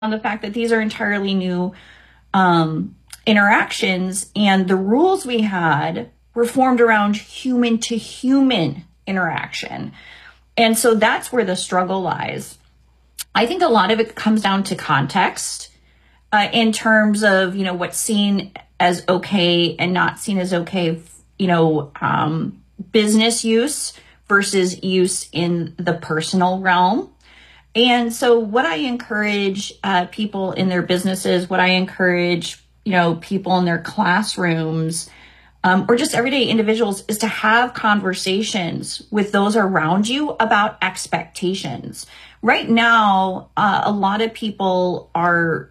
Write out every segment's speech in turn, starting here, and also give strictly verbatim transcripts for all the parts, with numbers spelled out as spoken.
on the fact that these are entirely new um, interactions, and the rules we had were formed around human to human interaction. And so that's where the struggle lies. I think a lot of it comes down to context uh, in terms of, you know, what's seen as okay and not seen as okay, you know, um, business use versus use in the personal realm. And so what I encourage uh, people in their businesses, what I encourage, you know, people in their classrooms, um, or just everyday individuals, is to have conversations with those around you about expectations. Right now, uh, a lot of people are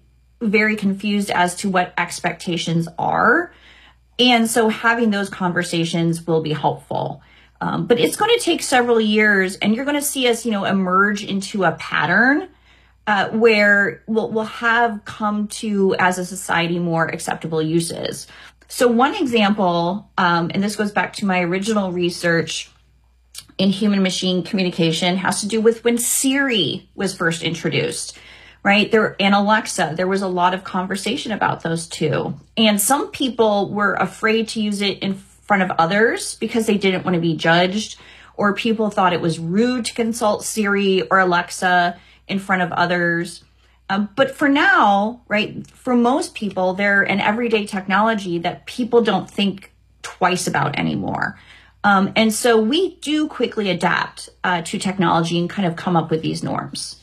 very confused as to what expectations are. And so having those conversations will be helpful. Um, but it's going to take several years, and you're going to see us, you know, emerge into a pattern uh, where we'll, we'll have come to, as a society, more acceptable uses. So one example, um, and this goes back to my original research in human-machine communication, has to do with when Siri was first introduced, right? There, and Alexa, there was a lot of conversation about those two. And some people were afraid to use it in front of others because they didn't want to be judged, or people thought it was rude to consult Siri or Alexa in front of others. Um, but for now, right, for most people, they're an everyday technology that people don't think twice about anymore. Um, and so we do quickly adapt uh, to technology and kind of come up with these norms.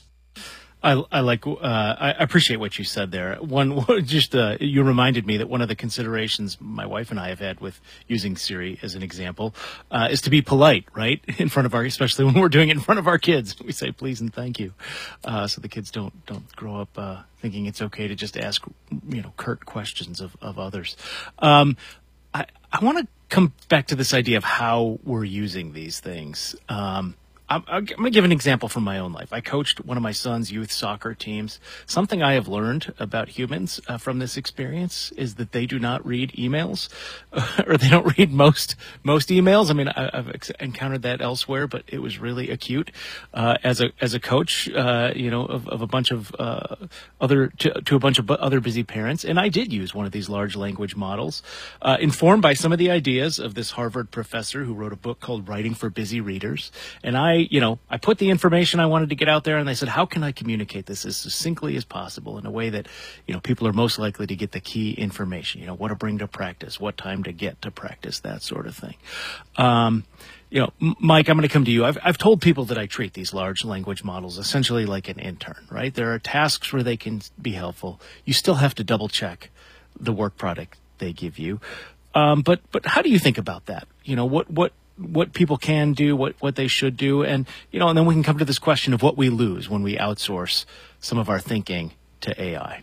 I, I like. Uh, I appreciate what you said there. One, just uh, you reminded me that one of the considerations my wife and I have had with using Siri as an example uh, is to be polite, right, in front of our, especially when we're doing it in front of our kids. We say please and thank you, uh, so the kids don't don't grow up uh, thinking it's okay to just ask, you know, curt questions of of others. Um, I I want to come back to this idea of how we're using these things. Um, I'm, I'm going to give an example from my own life. I coached one of my son's youth soccer teams. Something I have learned about humans uh, from this experience is that they do not read emails, or they don't read most most emails. I mean, I, I've ex- encountered that elsewhere, but it was really acute uh, as a as a coach, uh, you know, of, of a bunch of uh, other to, to a bunch of other busy parents. And I did use one of these large language models, uh, informed by some of the ideas of this Harvard professor who wrote a book called Writing for Busy Readers. And I you know, I put the information I wanted to get out there, and I said, how can I communicate this as succinctly as possible in a way that, you know, people are most likely to get the key information, you know, what to bring to practice, what time to get to practice, that sort of thing. Um, you know, Mike, I'm going to come to you. I've, I've told people that I treat these large language models essentially like an intern, right? There are tasks where they can be helpful. You still have to double check the work product they give you. Um, but, but how do you think about that? You know, what, what, what people can do, what, what they should do. And, you know, and then we can come to this question of what we lose when we outsource some of our thinking to A I.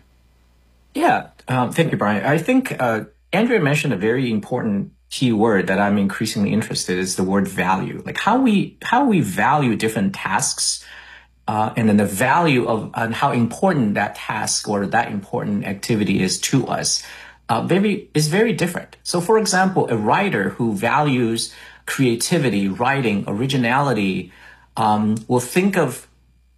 Yeah. Um, thank you, Brian. I think uh, Andrea mentioned a very important key word that I'm increasingly interested in is the word value. Like how we, how we value different tasks uh, and then the value of and how important that task or that important activity is to us uh, very, is very different. So, for example, a writer who values creativity, writing, originality, um, will think of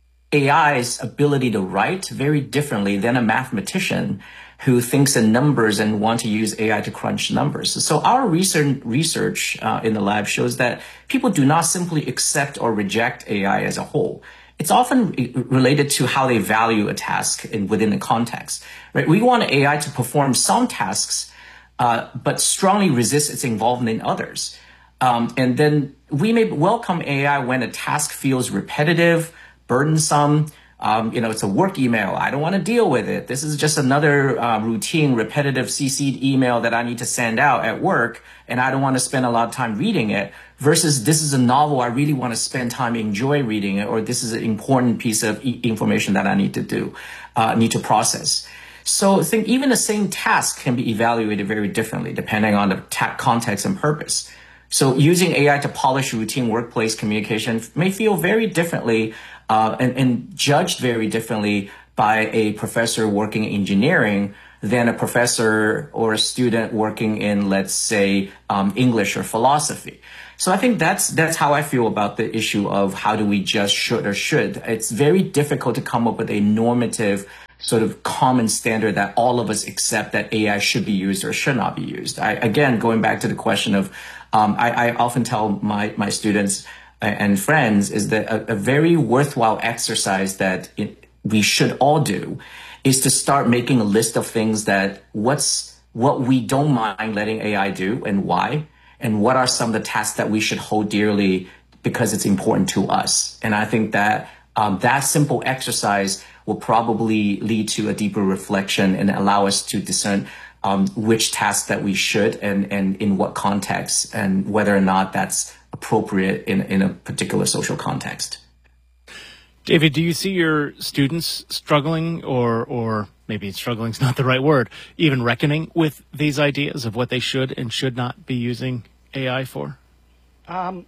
A I's ability to write very differently than a mathematician who thinks in numbers and want to use A I to crunch numbers. So our recent research uh, in the lab shows that people do not simply accept or reject A I as a whole. It's often related to how they value a task in, within the context. Right? We want A I to perform some tasks, uh, but strongly resist its involvement in others. Um, and then we may welcome A I when a task feels repetitive, burdensome. Um, you know, it's a work email. I don't want to deal with it. This is just another uh, routine, repetitive C C'd email that I need to send out at work, and I don't want to spend a lot of time reading it. Versus this is a novel I really want to spend time, enjoy reading it, or this is an important piece of e- information that I need to do, uh, need to process. So I think even the same task can be evaluated very differently depending on the ta- context and purpose. So using A I to polish routine workplace communication may feel very differently uh, and, and judged very differently by a professor working in engineering than a professor or a student working in, let's say, um, English or philosophy. So I think that's that's how I feel about the issue of how do we just should or should. It's very difficult to come up with a normative sort of common standard that all of us accept that A I should be used or should not be used. I, again, going back to the question of, um, I, I often tell my my students and friends is that a, a very worthwhile exercise that it, we should all do is to start making a list of things that what's what we don't mind letting A I do and why. And what are some of the tasks that we should hold dearly because it's important to us? And I think that um, that simple exercise will probably lead to a deeper reflection and allow us to discern um, which tasks that we should and, and in what context and whether or not that's appropriate in, in a particular social context. David, do you see your students struggling or, or maybe struggling is not the right word, even reckoning with these ideas of what they should and should not be using A I for? Um,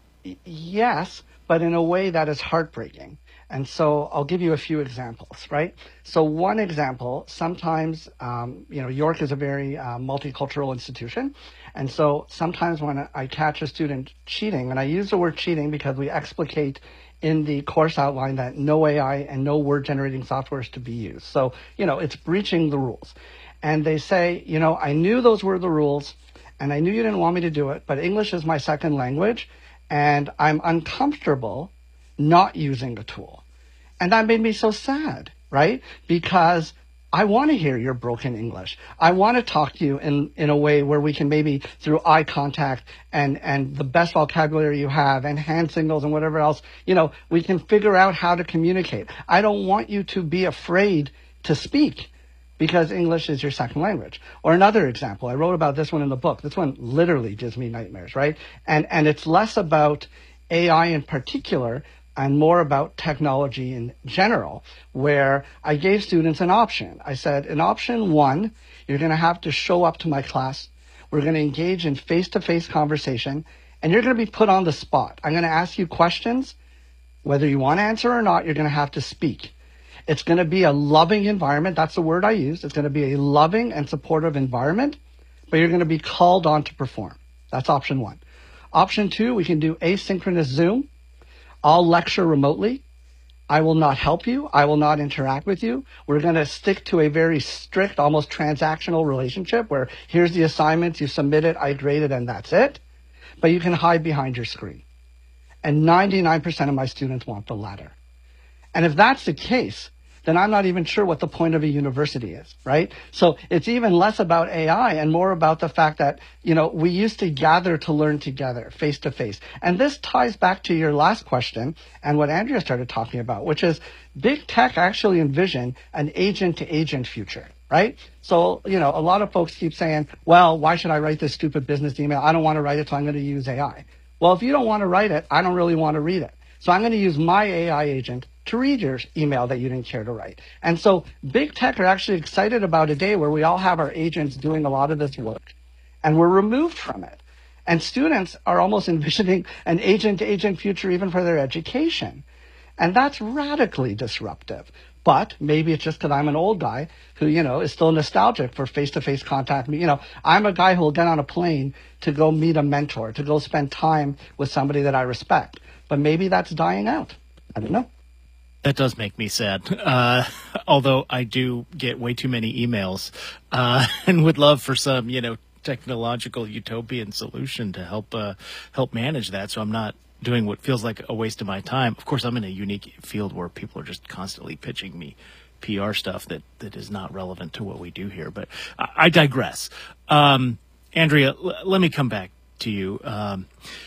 yes, but in a way that is heartbreaking. And so I'll give you a few examples, right? So one example, sometimes, um, you know, York is a very uh, multicultural institution. And so sometimes when I catch a student cheating, and I use the word cheating because we explicate in the course outline that no A I and no word generating software is to be used. So, you know, it's breaching the rules. And they say, you know, I knew those were the rules and I knew you didn't want me to do it, but English is my second language and I'm uncomfortable not using the tool. And that made me so sad, right? Because I want to hear your broken English. I want to talk to you in, in a way where we can maybe through eye contact and, and the best vocabulary you have and hand signals and whatever else, you know, we can figure out how to communicate. I don't want you to be afraid to speak because English is your second language. Or another example, I wrote about this one in the book. This one literally gives me nightmares, right? And, and it's less about A I in particular and more about technology in general, where I gave students an option. I said, in option one, you're going to have to show up to my class. We're going to engage in face-to-face conversation, and you're going to be put on the spot. I'm going to ask you questions. Whether you want to answer or not, you're going to have to speak. It's going to be a loving environment. That's the word I used. It's going to be a loving and supportive environment, but you're going to be called on to perform. That's option one. Option two, we can do asynchronous Zoom. I'll lecture remotely. I will not help you. I will not interact with you. We're going to stick to a very strict, almost transactional relationship where here's the assignments, you submit it, I grade it, and that's it. But you can hide behind your screen. And ninety-nine percent of my students want the latter. And if that's the case, then I'm not even sure what the point of a university is, right? So it's even less about A I and more about the fact that, you know, we used to gather to learn together, face to face. And this ties back to your last question and what Andrea started talking about, which is big tech actually envision an agent-to-agent future, right? So, you know, a lot of folks keep saying, well, why should I write this stupid business email? I don't want to write it, so I'm going to use A I. Well, if you don't want to write it, I don't really want to read it. So I'm going to use my A I agent to read your email that you didn't care to write. And so big tech are actually excited about a day where we all have our agents doing a lot of this work and we're removed from it. And students are almost envisioning an agent-to-agent future even for their education. And that's radically disruptive. But maybe it's just because I'm an old guy who, you know, is still nostalgic for face-to-face contact. You know, I'm a guy who will get on a plane to go meet a mentor, to go spend time with somebody that I respect. But maybe that's dying out. I don't know. That does make me sad, uh, although I do get way too many emails uh, and would love for some, you know, technological utopian solution to help uh, help manage that. So I'm not doing what feels like a waste of my time. Of course, I'm in a unique field where people are just constantly pitching me P R stuff that, that is not relevant to what we do here. But I, I digress. Um, Andrea, l- let me come back to you. Um,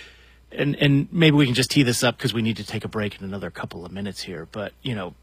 And and maybe we can just tee this up because we need to take a break in another couple of minutes here. But, you know,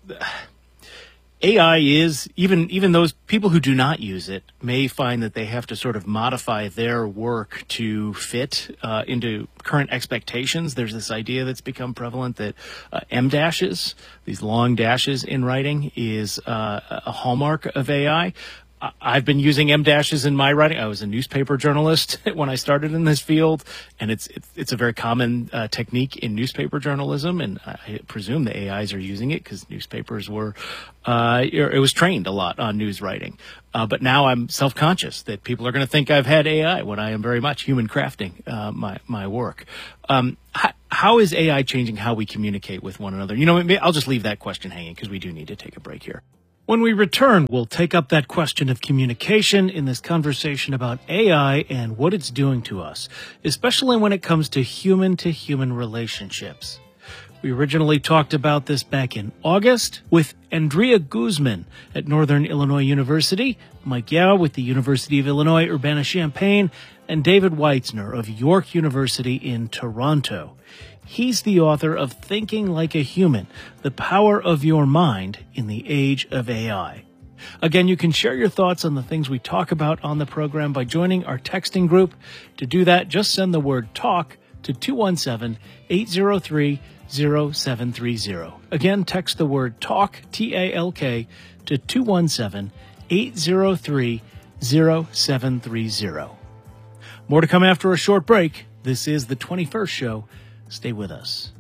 A I is, even even those people who do not use it may find that they have to sort of modify their work to fit uh, into current expectations. There's this idea that's become prevalent that uh, M dashes, these long dashes in writing, is uh, a hallmark of A I. I've been using M dashes in my writing. I was a newspaper journalist when I started in this field, and it's it's, it's a very common uh, technique in newspaper journalism, and I presume the A Is are using it because newspapers were, uh, it was trained a lot on news writing. Uh, but now I'm self-conscious that people are going to think I've had A I when I am very much human crafting uh, my my work. Um, how, how is A I changing how we communicate with one another? You know, maybe I'll just leave that question hanging because we do need to take a break here. When we return, we'll take up that question of communication in this conversation about A I and what it's doing to us, especially when it comes to human-to-human relationships. We originally talked about this back in August with Andrea Guzman at Northern Illinois University, Mike Yao with the University of Illinois Urbana-Champaign, and David Weitzner of York University in Toronto. He's the author of Thinking Like a Human, The Power of Your Mind in the Age of A I. Again, you can share your thoughts on the things we talk about on the program by joining our texting group. To do that, just send the word TALK to two one seven, eight zero three, zero seven three zero. Again, text the word TALK, T A L K, to two one seven, eight zero three, zero seven three zero. More to come after a short break. This is the twenty-first show. Stay with us.